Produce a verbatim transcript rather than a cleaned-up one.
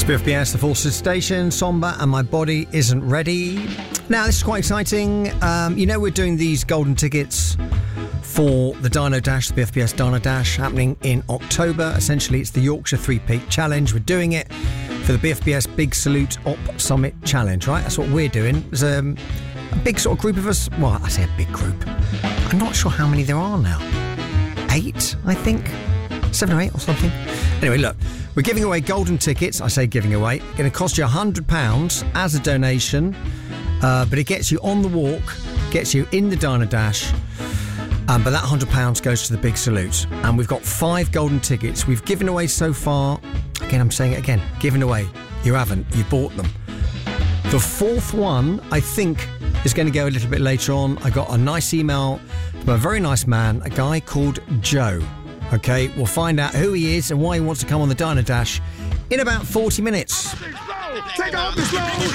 B F B S, the Forces Station, somber, and my body isn't ready. Now, this is quite exciting. Um, you know, we're doing these golden tickets for the Dino Dash, the B F B S Dino Dash, happening in October. Essentially, it's the Yorkshire Three Peak Challenge. We're doing it for the B F B S Big Salute Op Summit Challenge, right? That's what we're doing. There's um, a big sort of group of us. Well, I say a big group. I'm not sure how many there are now. Eight, I think. Seven or eight or something. Anyway, look. We're giving away golden tickets. I say giving away. Going to cost you one hundred pounds as a donation. Uh, but it gets you on the walk, gets you in the Dino Dash. Um, but that one hundred pounds goes to the Big Salute. And we've got five golden tickets. We've given away so far. Again, I'm saying it again. Given away. You haven't. You bought them. The fourth one, I think, is going to go a little bit later on. I got a nice email from a very nice man, a guy called Joe. OK, we'll find out who he is and why he wants to come on the Dino Dash in about forty minutes. Take off this load!